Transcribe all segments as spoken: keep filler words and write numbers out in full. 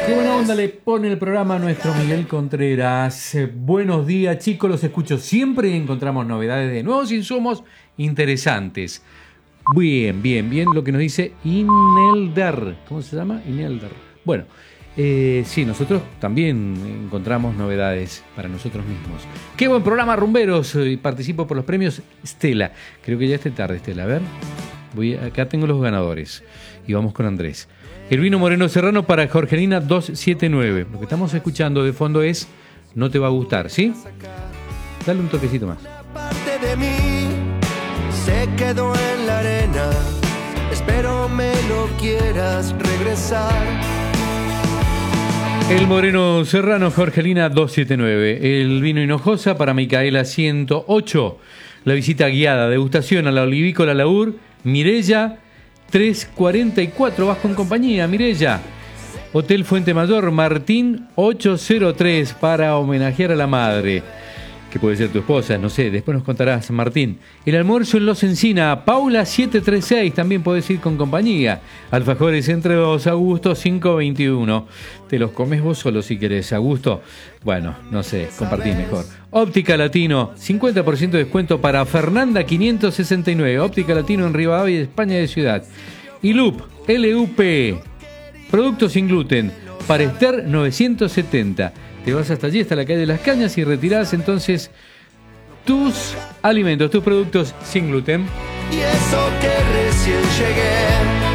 Qué buena onda le pone el programa a nuestro Miguel Contreras. Eh, buenos días, chicos, los escucho siempre y encontramos novedades de nuevos insumos interesantes. Bien, bien, bien lo que nos dice Ineldar. ¿Cómo se llama? Ineldar. Bueno, eh, sí, nosotros también encontramos novedades para nosotros mismos. Qué buen programa, rumberos. Y participo por los premios Stella. Creo que ya esté tarde, Stella. A ver, voy, acá tengo los ganadores. Y vamos con Andrés. El vino Moreno Serrano para Jorgelina doscientos setenta y nueve. Lo que estamos escuchando de fondo es No te va a gustar, ¿sí? Dale un toquecito más. Parte de mí se quedó en la arena. Espero me lo quieras regresar. El Moreno Serrano, Jorgelina doscientos setenta y nueve. El vino Hinojosa para Micaela ciento ocho. La visita guiada, degustación a la Olivícola Laur, Mirella trescientos cuarenta y cuatro. Vas con compañía, Mirella. Hotel Fuente Mayor, Martín ochocientos tres para homenajear a la madre, que puede ser tu esposa, no sé, después nos contarás, Martín. El almuerzo en Los Encina, Paula setecientos treinta y seis, también podés ir con compañía. Alfajores entre dos, Augusto quinientos veintiuno. Te los comes vos solo si querés, Augusto. Bueno, no sé, compartí mejor. Óptica Latino, cincuenta por ciento de descuento para Fernanda quinientos sesenta y nueve. Óptica Latino en Rivadavia, España de Ciudad. Y Loop, L U P, productos sin gluten, para Esther novecientos setenta. Te vas hasta allí, hasta la calle de las Cañas, y retirás entonces tus alimentos, tus productos sin gluten. Y eso que recién llegué.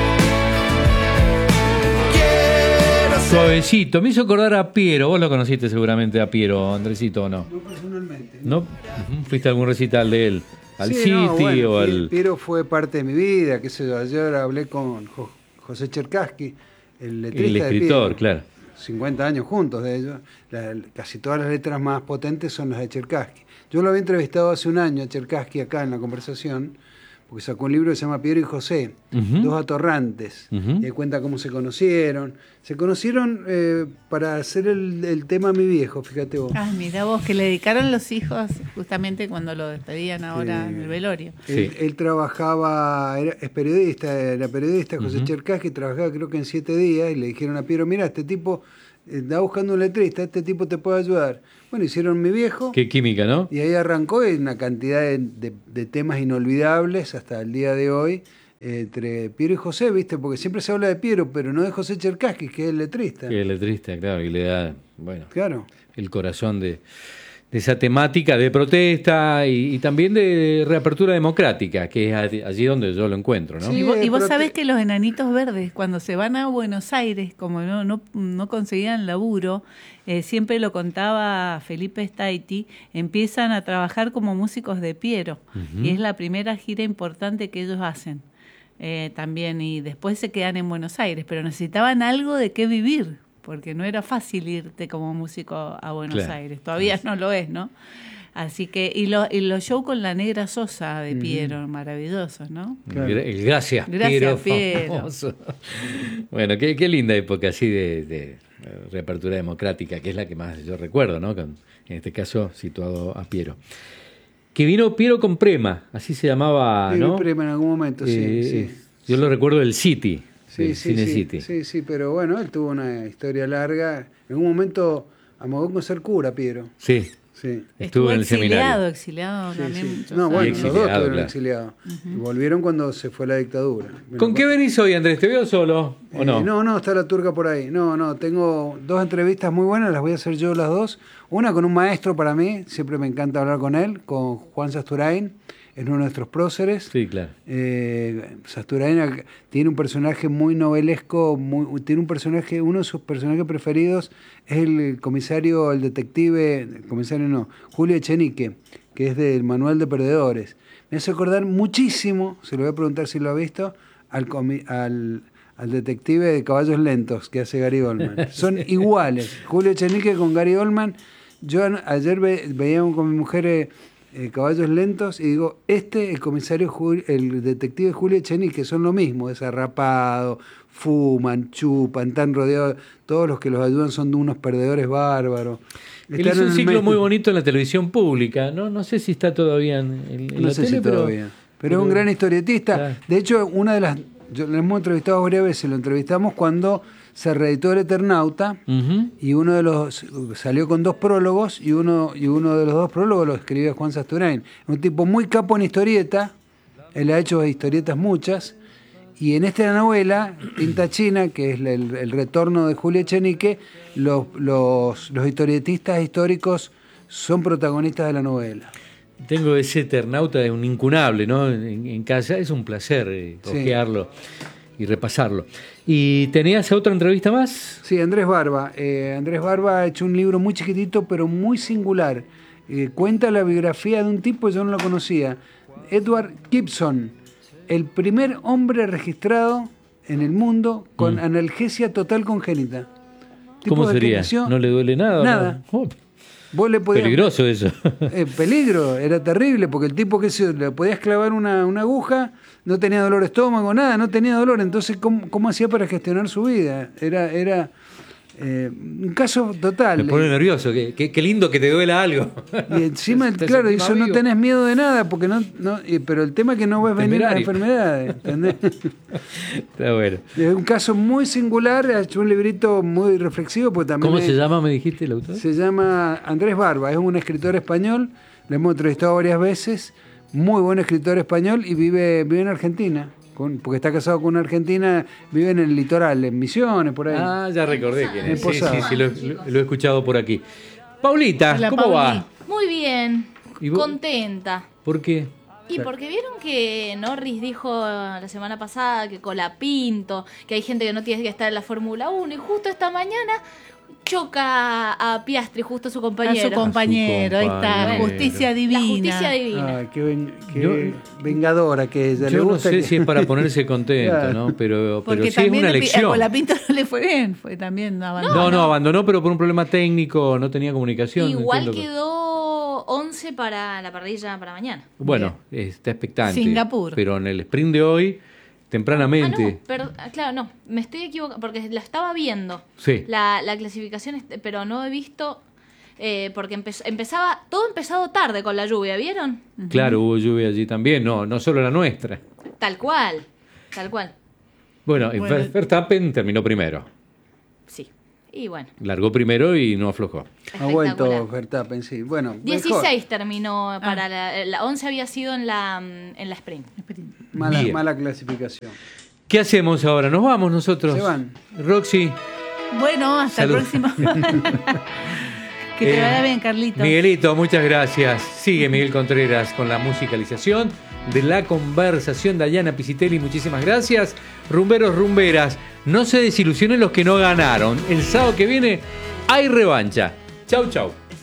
Quiero ser... Suavecito, me hizo acordar a Piero. Vos lo conociste seguramente a Piero, Andresito, ¿o no? No personalmente. ¿No? Uh-huh. ¿Fuiste a algún recital de él? ¿Al sí, City no, bueno, o al...? Piero fue parte de mi vida, qué sé yo. Ayer hablé con Jo- José Cherkassky, el letrista El escritor, de Piero. claro. cincuenta años juntos de ellos. La, casi todas las letras más potentes son las de Cherkassky. Yo lo había entrevistado hace un año a Cherkassky acá en la conversación, porque sacó un libro que se llama Piero y José, uh-huh. Dos atorrantes, uh-huh. y ahí cuenta cómo se conocieron. Se conocieron eh, para hacer el, el tema Mi Viejo, fíjate vos. Ah, mira vos, que le dedicaron los hijos justamente cuando lo despedían ahora eh, en el velorio. Él, sí. él trabajaba, era, es periodista, era periodista, José uh-huh. Cherkassky, trabajaba creo que en siete días, y le dijeron a Piero, mira, este tipo está buscando un letrista, este tipo te puede ayudar. Bueno, hicieron Mi Viejo. Qué química, ¿no? Y ahí arrancó una cantidad de, de, de temas inolvidables hasta el día de hoy, eh, entre Piero y José, ¿viste? Porque siempre se habla de Piero, pero no de José Cherkassky, que es el letrista. Que es el letrista, claro, y le da, bueno, claro. el corazón de, de esa temática de protesta y, y también de reapertura democrática, que es allí donde yo lo encuentro, ¿no? Sí, y vos, y vos sabés que los enanitos verdes, cuando se van a Buenos Aires, como no, no, no conseguían laburo, eh, siempre lo contaba Felipe Staiti, empiezan a trabajar como músicos de Piero, uh-huh. y es la primera gira importante que ellos hacen eh, también, y después se quedan en Buenos Aires, pero necesitaban algo de qué vivir, porque no era fácil irte como músico a Buenos claro. Aires, todavía sí. no lo es, ¿no? Así que, y los y lo show con la Negra Sosa de Piero, mm. maravillosos, ¿no? Claro. El Gracias, Gracias Piero. Piero. Bueno, qué, qué linda época así de, de reapertura democrática, que es la que más yo recuerdo, ¿no? Con, en este caso, situado a Piero. Que vino Piero con Prema, así se llamaba, Piero ¿no? Prema en algún momento, eh, sí, sí. Yo lo recuerdo del City. Sí, sí, Cine sí, City. sí, sí, pero bueno, él tuvo una historia larga. En un momento amagó con ser cura, Piero. Sí, sí. Estuvo, Estuvo en el seminario. Exiliado, sí, también. Sí. No, bueno, los dos estuvieron claro. exiliados. Uh-huh. Y volvieron cuando se fue la dictadura. Bueno, ¿con qué venís hoy, Andrés? ¿Te veo solo o eh, no? No, no, está la turca por ahí. No, no, tengo dos entrevistas muy buenas, las voy a hacer yo las dos. Una con un maestro para mí, siempre me encanta hablar con él, con Juan Sasturain. Es uno de nuestros próceres. Sí, claro. Eh, Sasturain tiene un personaje muy novelesco, muy, tiene un personaje, uno de sus personajes preferidos es el comisario, el detective, el comisario no, Julio Echenique, que es del Manual de Perdedores. Me hace acordar muchísimo, se lo voy a preguntar si lo ha visto, al, comi, al, al detective de Caballos Lentos que hace Gary Oldman. Son sí. iguales, Julio Echenique con Gary Oldman. Yo ayer ve, veíamos con mi mujer... Eh, Eh, Caballos Lentos, y digo, este, el comisario, Jul, el detective Julio Echenique, que son lo mismo, desarrapado, fuman, chupan, están rodeados, todos los que los ayudan son de unos perdedores bárbaros. Él hizo un ciclo muy bonito en la televisión pública, no no sé si está todavía en, en no la sé tele, si pero, todavía, pero, pero es un gran historietista. Claro. De hecho, una de las, yo lo hemos entrevistado varias veces, lo entrevistamos cuando se reeditó El Eternauta, Ujú. y uno de los salió con dos prólogos, y uno, y uno de los dos prólogos lo escribió Juan Sasturain. Un tipo muy capo en historieta, él ha hecho historietas muchas, y en esta novela, Tinta China, que es el, el retorno de Julio Echenique, los, los, los historietistas históricos son protagonistas de la novela. Tengo ese Eternauta, es un incunable, ¿no? En, en casa es un placer eh, Sí. hojearlo y repasarlo. ¿Y tenías otra entrevista más? Sí, Andrés Barba. Eh, Andrés Barba ha hecho un libro muy chiquitito, pero muy singular. Eh, cuenta la biografía de un tipo, yo no lo conocía, Edward Gibson, el primer hombre registrado en el mundo con Mm. analgesia total congénita. Tipo ¿Cómo de que sería? nació- ¿No le duele nada? Nada. ¿No? Oh, Vos le podías- peligroso eso. Eh, peligro, era terrible, porque el tipo que se le podías clavar una, una aguja, no tenía dolor de estómago, nada, no tenía dolor. Entonces, ¿cómo, cómo hacía para gestionar su vida? Era, era eh, un caso total. Me pone nervioso. Qué, qué- qué lindo que te duela algo. Y encima, Te claro, sentís dice, más no vivo. tenés miedo de nada, porque no, no y- pero el tema es que no ves venir las Temerario. enfermedades, ¿entendés? Está bueno. Es un caso muy singular, ha hecho un librito muy reflexivo, porque también ¿Cómo es- se llama, me dijiste, el autor? se llama Andrés Barba, es un escritor español, le hemos entrevistado varias veces, muy buen escritor español y vive, vive en Argentina, con- porque está casado con una argentina, vive en el litoral, en Misiones, por ahí. Ah, ya recordé quién En es. Sí, sí, Posada. sí, lo, lo- lo he escuchado por aquí. Paulita, Hola, ¿cómo Pauli. va? Muy bien, ¿Y vos? contenta. ¿Por qué? Y porque vieron que Norris dijo la semana pasada que Colapinto, que hay gente que no tiene que estar en la Fórmula uno, y justo esta mañana choca a Piastri, justo su A compañero. su compañero, ahí está, compañero. justicia divina. La justicia divina. Ay, qué, ven- qué Yo- vengadora que ella. le Yo no gusta sé que- si es para ponerse contento, Claro. ¿no? Pero, pero Porque sí es también una el pi- elección. a Colapinto no le fue bien, fue también abandonó. No, no, abandonó, pero por un problema técnico, no tenía comunicación. Igual entiendo que- quedó once para la parrilla para mañana. Bueno, está expectante. Singapur. Pero en el sprint de hoy, Ah, tempranamente. no, pero, claro, no, me estoy equivocando, porque la estaba viendo, Sí. la, la clasificación, este, pero no he visto, eh, porque empezó, empezaba, todo empezado tarde con la lluvia, ¿vieron? Claro, hubo lluvia allí también, no, no solo la nuestra. Tal cual, tal cual, Bueno, y Bueno. Ver- Verstappen terminó primero. sí. Y bueno, Largó primero y no aflojó. Ha vuelto espectacular. Verstappen, sí. Bueno, mejor. dieciséis terminó para la, la once había sido en la mm, en la sprint. Mala, Bien. mala clasificación. ¿Qué hacemos ahora? ¿Nos vamos nosotros? Se van. Roxy. Bueno, hasta Salud. el próximo. Que te Eh, vaya bien, Carlito. Miguelito, muchas gracias. Sigue Miguel Contreras con la musicalización de la conversación. Dayana Pisitelli, muchísimas gracias. Rumberos, rumberas, no se desilusionen los que no ganaron. El sábado que viene hay revancha. Chau, chau.